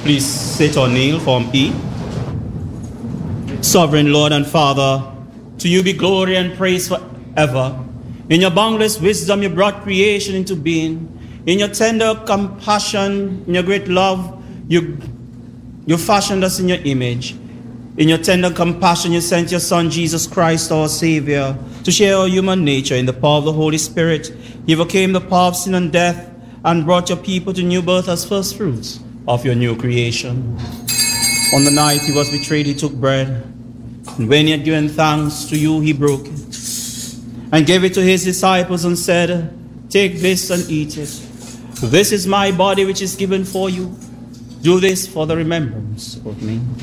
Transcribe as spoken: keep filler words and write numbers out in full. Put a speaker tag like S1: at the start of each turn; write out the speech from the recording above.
S1: Please sit or kneel, Form E. Sovereign Lord and Father, to you be glory and praise forever. In your boundless wisdom, you brought creation into being. In your tender compassion, in your great love, you, you fashioned us in your image. In your tender compassion, you sent your Son, Jesus Christ, our Savior, to share our human nature in the power of the Holy Spirit. You overcame the power of sin and death and brought your people to new birth as first fruits of your new creation. On the night he was betrayed, he took bread, and when he had given thanks to you, he broke it and gave it to his disciples and said, "Take this and eat it. This is my body which is given for you. Do this for the remembrance of me."